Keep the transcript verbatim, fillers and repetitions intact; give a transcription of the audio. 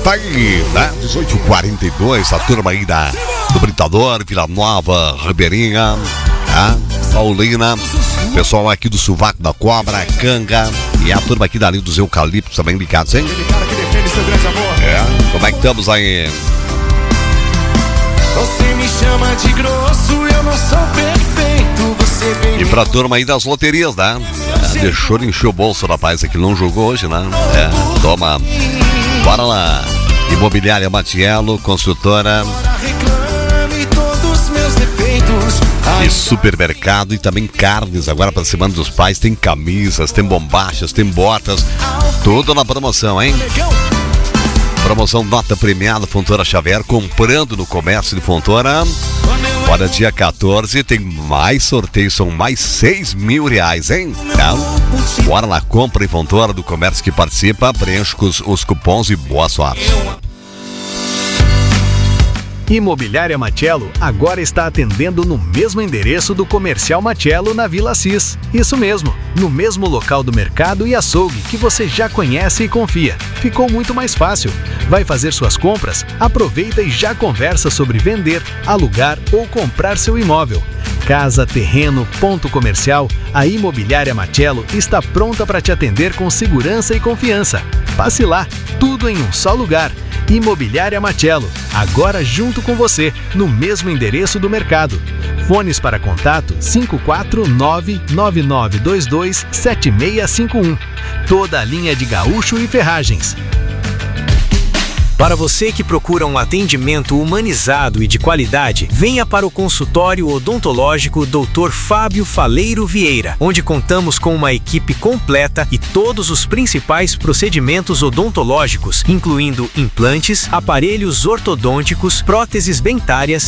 Tá aí, né? dezoito e quarenta e dois, a turma aí da, do Britador, Vila Nova, Ribeirinha, tá? Paulina, pessoal aqui do Sovaco da Cobra, Canga e a turma aqui da linha dos Eucaliptos também ligados, hein? É, como é que estamos aí? Você me chama de grosso, eu não sou perfeito. Você vem. E pra turma aí das loterias, né? É, deixou de encher o bolso, rapaz, que não jogou hoje, né? É, toma. Bora lá. Imobiliária Matiello, construtora. Reclame todos os meus defeitos. E supermercado e também carnes. Agora pra Semana dos Pais tem camisas, tem bombachas, tem botas. Tudo na promoção, hein? Promoção nota premiada Fontoura Xavier, comprando no comércio de Fontoura. Para dia quatorze tem mais sorteio, são mais seis mil reais, hein? Então, bora lá, compra em Fontoura do comércio que participa, preenche os, os cupons e boa sorte. Imobiliária Matiello agora está atendendo no mesmo endereço do Comercial Matiello na Vila Assis. Isso mesmo, no mesmo local do mercado e açougue que você já conhece e confia. Ficou muito mais fácil. Vai fazer suas compras? Aproveita e já conversa sobre vender, alugar ou comprar seu imóvel. Casa, terreno, ponto comercial, a Imobiliária Matiello está pronta para te atender com segurança e confiança. Passe lá, tudo em um só lugar. Imobiliária Matiello, agora junto com você, no mesmo endereço do mercado. Fones para contato cinco quatro nove, nove nove dois dois, sete seis cinco um. Toda a linha de gaúcho e ferragens. Para você que procura um atendimento humanizado e de qualidade, venha para o consultório odontológico doutor Fábio Faleiro Vieira, onde contamos com uma equipe completa e todos os principais procedimentos odontológicos, incluindo implantes, aparelhos ortodônticos, próteses dentárias,